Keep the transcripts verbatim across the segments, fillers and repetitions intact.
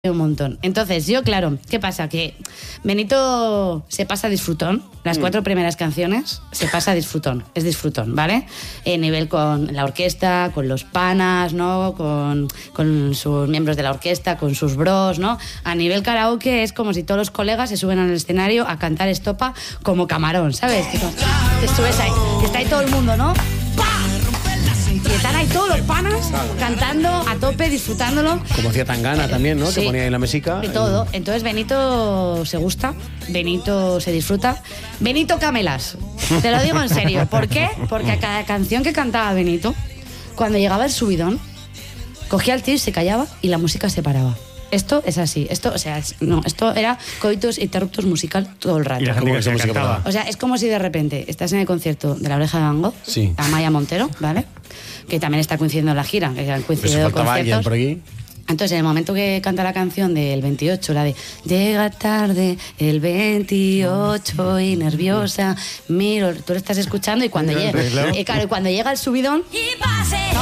un montón. Entonces, yo, claro, ¿qué pasa? Que Benito se pasa disfrutón. Las cuatro primeras canciones se pasa disfrutón. Es disfrutón, ¿vale? En nivel con la orquesta, con los panas, ¿no? Con, con sus miembros de la orquesta, con sus bros, ¿no? A nivel karaoke es como si todos los colegas se suben al escenario a cantar estopa como Camarón, ¿sabes? Que te subes ahí, que está ahí todo el mundo, ¿no? Y están ahí todos los panas cantando a tope, disfrutándolo. Como hacía Tangana también, ¿no? Sí. Que ponía ahí la mesica. Y todo. Entonces Benito se gusta, Benito se disfruta. Benito Camelas. Te lo digo en serio. ¿Por qué? Porque a cada canción que cantaba Benito, cuando llegaba el subidón, cogía el tío y se callaba y la música se paraba. Esto es así. Esto, o sea, es- no, esto era coitus interruptus musical todo el rato. Y la gente ¿Cómo que que se música cantaba. paraba? O sea, es como si de repente estás en el concierto de La Oreja de Van Gogh, Sí. Amaya Montero, ¿vale? Que también está coincidiendo en la gira, que han Pues coincidido faltaba alguien conciertos. por aquí. Entonces, en el momento que canta la canción del veintiocho, la de llega tarde el veintiocho y nerviosa, miro, tú lo estás escuchando y cuando llega, claro. eh, claro, y cuando llega el subidón, Y pasé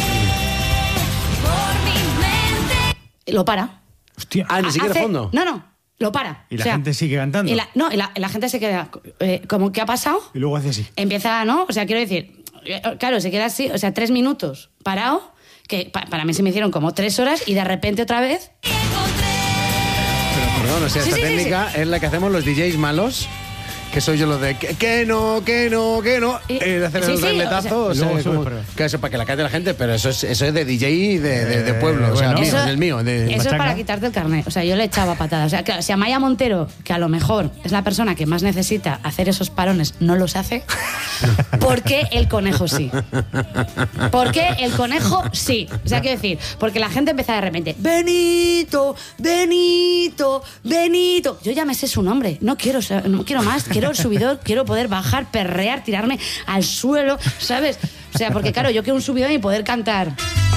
por mi mente. lo para. Hostia. Ah, ni siquiera Hace- fondo. No, no, lo para. Y la O sea, gente sigue cantando. y la- no, y la, y la gente se queda eh, como, ¿qué ha pasado? Y luego hace así. Empieza, ¿no? O sea, quiero decir, eh, claro, se queda así, o sea, tres minutos parado, que pa- para mí se me hicieron como tres horas y de repente otra vez. Pero perdón, o sea, Sí, esta sí, sí, técnica es la que hacemos los D Js malos. Que soy yo lo de que, que no, que no, que no. Y- eh, de hacer sí, el sí, regletazo. o O sea, sea, luego sube como- para arriba. que eso para que la cante la gente, pero eso es, eso es de D J de, de, de pueblo. Eh, o sea, bueno. mío, Eso- del mío. De, Eso es machaca. para quitarte el carnet. O sea, yo le echaba patadas. O sea, claro, si Amaya Montero, que a lo mejor es la persona que más necesita hacer esos parones, no los hace, ¿por qué el conejo sí? ¿Por qué el conejo sí? O sea, quiero decir, porque la gente empieza de repente, Benito, Benito, Benito. Yo ya me sé su nombre. No quiero, sa- no quiero más. Quiero el subidor, quiero poder bajar, perrear, tirarme al suelo, ¿sabes? O sea, porque claro, yo quiero un subidón y poder cantar.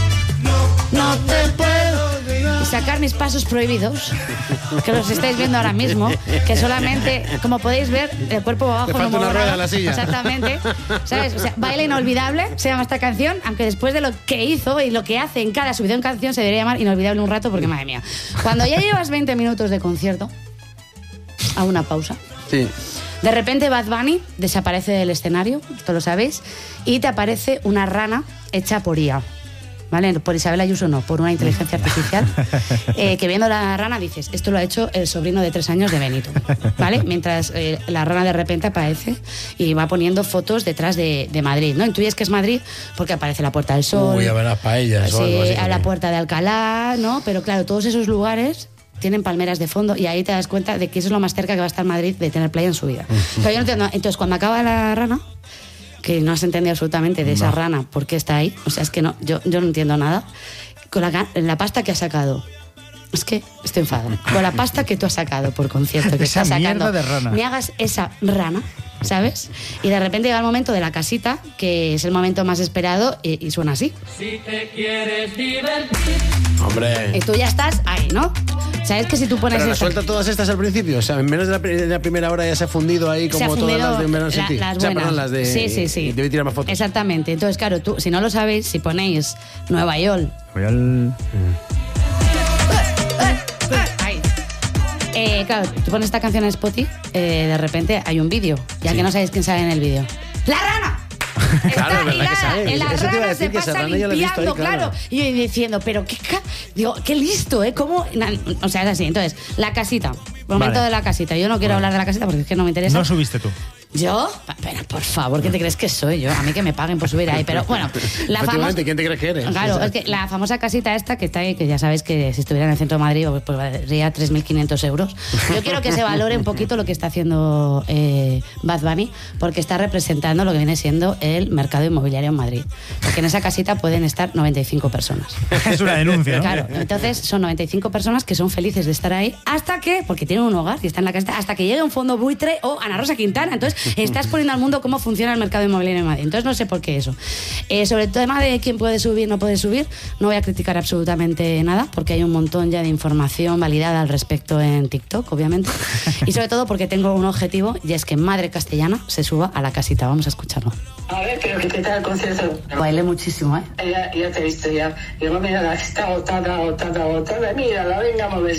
No te puedo. Y sacar mis pasos prohibidos, que los estáis viendo ahora mismo, que solamente, como podéis ver, el cuerpo va abajo. Te falta no muevo una rueda nada. en la silla. Exactamente. ¿Sabes? O sea, baile inolvidable se llama esta canción, aunque después de lo que hizo y lo que hace en cada subidón canción se debería llamar inolvidable un rato, porque madre mía. Cuando ya llevas veinte minutos de concierto, a una pausa. Sí. De repente Bad Bunny desaparece del escenario, esto lo sabéis, y te aparece una rana hecha por I A. ¿Vale? Por Isabel Ayuso no, por una inteligencia artificial, eh, que viendo la rana dices, esto lo ha hecho el sobrino de tres años de Benito, ¿vale? Mientras eh, la rana de repente aparece y va poniendo fotos detrás de, de Madrid, ¿no? Intuyes que es Madrid porque aparece la Puerta del Sol, Uy, a ver las paellas o sí, algo así. a la Puerta de Alcalá, ¿no? Pero claro, todos esos lugares tienen palmeras de fondo y ahí te das cuenta de que eso es lo más cerca que va a estar Madrid de tener playa en su vida. Pero yo no entiendo. Entonces, cuando acaba la rana, que no has entendido absolutamente de esa rana por qué está ahí, o sea, es que no, yo, yo no entiendo nada, con la, ga- la pasta que ha sacado. Es que estoy enfadada. Con la pasta que tú has sacado por concierto, que Esa estás sacando, mierda de rana. me hagas esa rana, ¿sabes? Y de repente llega el momento de la casita, que es el momento más esperado, y, y suena así. Hombre. Y tú ya estás ahí, ¿no? Sabes que si tú pones Pero la esta- suelta todas estas al principio. O sea, en menos de la, pri- de la primera hora ya se ha fundido ahí se ha como todas fundido las de Verano la- City. las O sea, buenas. perdón, las de. Sí, sí, sí. Debe tirar más fotos. Exactamente. Entonces, claro, tú, si no lo sabéis, si ponéis Nueva York, Voy al... ahí. Eh, claro, tú pones esta canción en Spotify, eh, de repente hay un vídeo. Ya que no sabéis quién sale en el vídeo. ¡La rana! Está Claro, es verdad que hilada, sale. en la Eso te iba a rana decir se que esa pasa rana ya la he visto ahí, limpiando, claro. claro. Y yo diciendo, pero qué... ca- Digo, qué listo, ¿eh? ¿Cómo? Na- O sea, es así. Entonces, la casita. Momento Vale. de la casita. Yo no quiero hablar de la casita porque es que no me interesa. No subiste tú. ¿Yo? Pero por favor, ¿qué te crees que soy yo? A mí que me paguen por subir ahí. Pero bueno, la famosa... Efectivamente, ¿quién te crees que eres? Claro, es que la famosa casita esta que está ahí, que ya sabéis que si estuviera en el centro de Madrid, pues valdría tres mil quinientos euros. Yo quiero que se valore un poquito lo que está haciendo eh, Bad Bunny, porque está representando lo que viene siendo el mercado inmobiliario en Madrid. Porque en esa casita pueden estar noventa y cinco personas. Es una denuncia, ¿no? Claro, entonces son noventa y cinco personas que son felices de estar ahí hasta que, porque tienen un hogar y están en la casita, hasta que llegue un fondo buitre o Ana Rosa Quintana. Entonces Estás poniendo al mundo cómo funciona el mercado inmobiliario en Madrid. Entonces no sé por qué eso. Eh, sobre el tema de quién puede subir, no puede subir, no voy a criticar absolutamente nada, porque hay un montón ya de información validada al respecto en TikTok, obviamente. Y sobre todo porque tengo un objetivo, y es que Madre Castellana se suba a la casita. Vamos a escucharlo. A ver, pero ¿qué tal el concierto? Bailé muchísimo, ¿eh? Ya, ya te he visto ya. Digo, mira, está agotada, agotada, agotada. Mírala, venga a moverse.